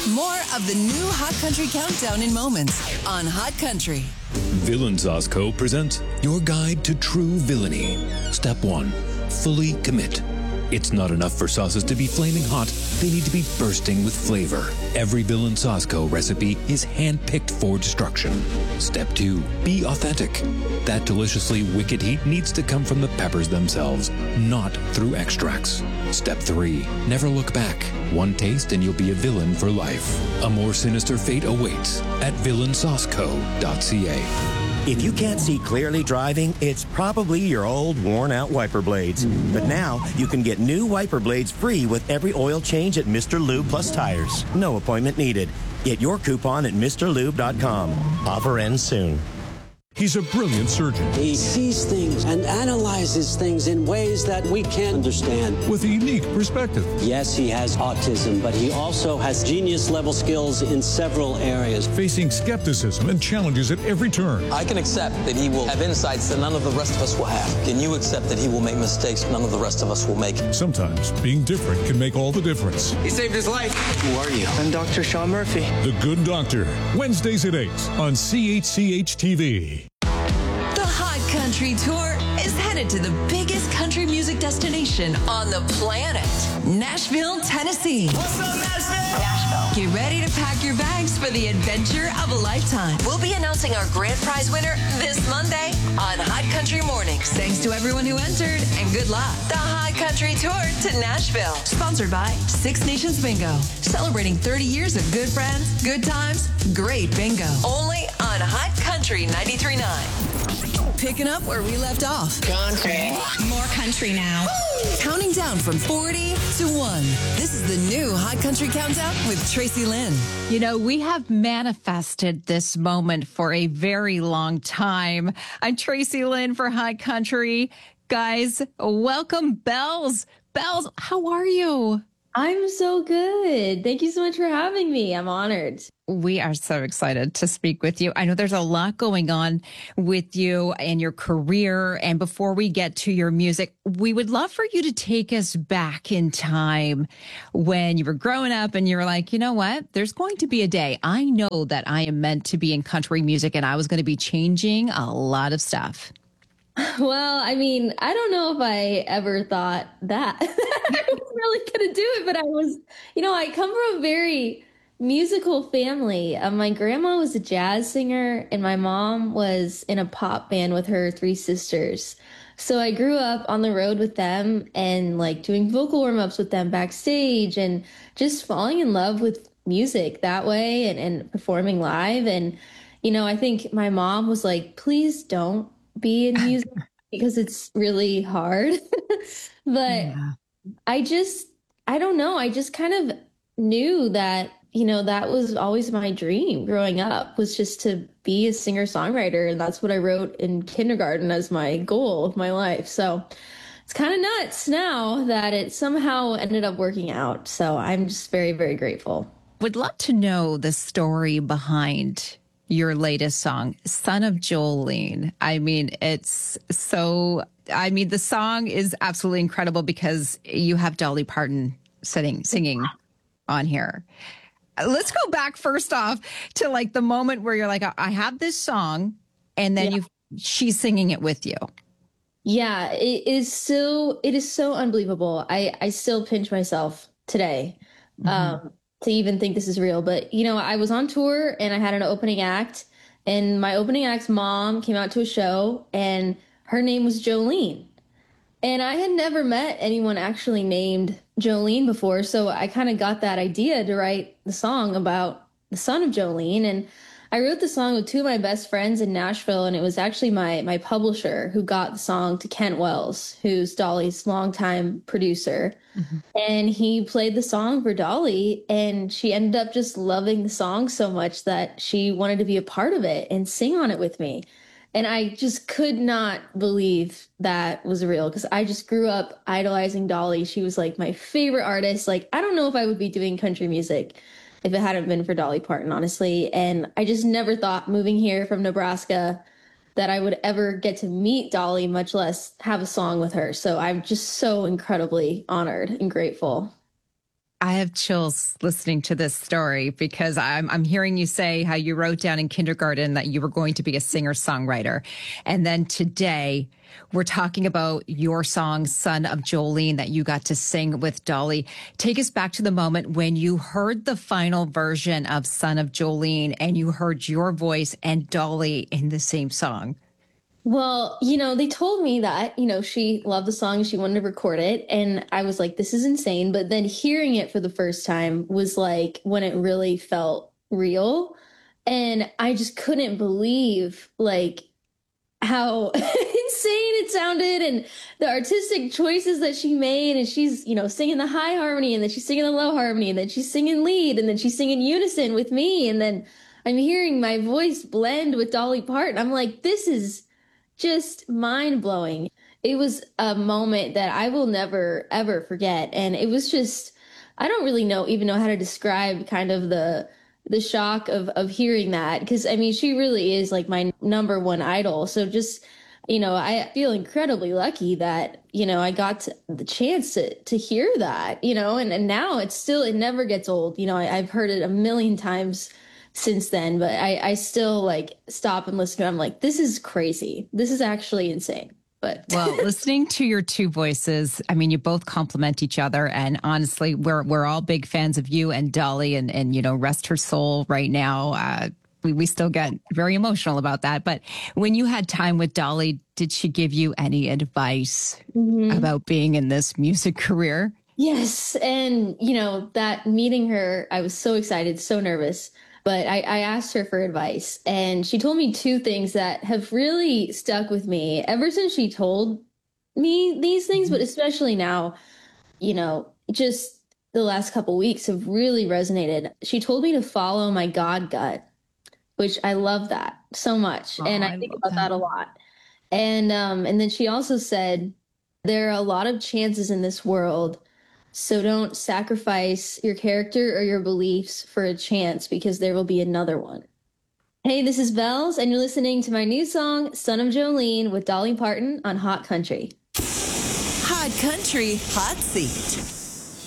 More of the new Hot Country Countdown in moments on Hot Country. Villain Sauce Co. presents your guide to true villainy. Step 1. Fully commit. It's not enough for sauces to be flaming hot. They need to be bursting with flavor. Every Villain Sauce Co. recipe is hand-picked for destruction. Step 2. Be authentic. That deliciously wicked heat needs to come from the peppers themselves, not through extracts. Step 3. Never look back. One taste and you'll be a villain for life. A more sinister fate awaits at villainsauceco.ca. If you can't see clearly driving, it's probably your old worn-out wiper blades. But now, you can get new wiper blades free with every oil change at Mr. Lube Plus Tires. No appointment needed. Get your coupon at MrLube.com. Offer ends soon. He's a brilliant surgeon. He sees things and analyzes things in ways that we can't understand. With a unique perspective. Yes, he has autism, but he also has genius-level skills in several areas. Facing skepticism and challenges at every turn. I can accept that he will have insights that none of the rest of us will have. Can you accept that he will make mistakes none of the rest of us will make? Sometimes being different can make all the difference. He saved his life. Who are you? I'm Dr. Sean Murphy. The Good Doctor. Wednesdays at 8 on CHCH-TV. Country Tour is headed to the biggest country music destination on the planet, Nashville, Tennessee. What's up, Nashville? Get ready to pack your bags for the adventure of a lifetime. We'll be announcing our grand prize winner this Monday on Hot Country Mornings. Thanks to everyone who entered, and good luck. The Hot Country Tour to Nashville, sponsored by Six Nations Bingo, celebrating 30 years of good friends, good times, great bingo. Only on Hot Country 93.9. Picking up where we left off. Country. More country now. Woo! Counting down from 40 to 1. This is the new Hot Country Countdown with Tracy Lynn. You know, we have manifested this moment for a very long time. I'm Tracy Lynn for Hot Country. Guys, welcome, Bells. Bells, how are you? I'm so good. Thank you so much for having me. I'm honored. We are so excited to speak with you. I know there's a lot going on with you and your career. And before we get to your music, we would love for you to take us back in time when you were growing up and you were like, you know what? There's going to be a day. I know that I am meant to be in country music and I was going to be changing a lot of stuff. Well, I mean, I don't know if I ever thought that I was really going to do it, but I was, I come from a very musical family. My grandma was a jazz singer and my mom was in a pop band with her three sisters. So I grew up on the road with them and like doing vocal warm-ups with them backstage and just falling in love with music that way and performing live. And, I think my mom was like, please don't be in music because it's really hard. But yeah. I don't know. I just kind of knew that, that was always my dream growing up, was just to be a singer-songwriter. And that's what I wrote in kindergarten as my goal of my life. So it's kind of nuts now that it somehow ended up working out. So I'm just very, very grateful. Would love to know the story behind your latest song, Son of Jolene. I mean, the song is absolutely incredible because you have Dolly Parton singing on here. Let's go back first off to like the moment where you're like, I have this song, and then she's singing it with you. Yeah, it is so unbelievable. I still pinch myself today. To even think this is real. But, I was on tour and I had an opening act, and my opening act's mom came out to a show and her name was Jolene. And I had never met anyone actually named Jolene before. So I kind of got that idea to write the song about the son of Jolene. And I wrote the song with two of my best friends in Nashville, and it was actually my publisher who got the song to Kent Wells, who's Dolly's longtime producer. Mm-hmm. And he played the song for Dolly, and she ended up just loving the song so much that she wanted to be a part of it and sing on it with me. And I just could not believe that was real, because I just grew up idolizing Dolly. She was like my favorite artist. Like, I don't know if I would be doing country music if it hadn't been for Dolly Parton, honestly. And I just never thought moving here from Nebraska that I would ever get to meet Dolly, much less have a song with her. So I'm just so incredibly honored and grateful. I have chills listening to this story because I'm hearing you say how you wrote down in kindergarten that you were going to be a singer-songwriter. And then today we're talking about your song, Son of Jolene, that you got to sing with Dolly. Take us back to the moment when you heard the final version of Son of Jolene and you heard your voice and Dolly in the same song. Well, they told me that, she loved the song, she wanted to record it. And I was like, this is insane. But then hearing it for the first time was like when it really felt real. And I just couldn't believe like how insane it sounded and the artistic choices that she made. And she's, singing the high harmony and then she's singing the low harmony and then she's singing lead and then she's singing unison with me. And then I'm hearing my voice blend with Dolly Parton. I'm like, this is just mind blowing. It was a moment that I will never, ever forget. And it was just, I don't really even know how to describe kind of the shock of hearing that. Cause I mean, she really is like my number one idol. So just, I feel incredibly lucky that, I got the chance to hear that, and now it never gets old. I've heard it a million times since then, but I still like stop and listen to it. I'm like, this is crazy. This is actually insane. But well, listening to your two voices, I mean, you both complement each other. And honestly, we're all big fans of you and Dolly and rest her soul right now. We still get very emotional about that. But when you had time with Dolly, did she give you any advice about being in this music career? Yes. And, that meeting her, I was so excited, so nervous. But I asked her for advice, and she told me two things that have really stuck with me ever since she told me these things, but especially now, just the last couple weeks have really resonated. She told me to follow my God gut, which I love that so much. And I think about that a lot. And then she also said, there are a lot of chances in this world, so don't sacrifice your character or your beliefs for a chance because there will be another one. Hey, this is Bells, and you're listening to my new song, Son of Jolene, with Dolly Parton on Hot Country. Hot Country Hot Seat.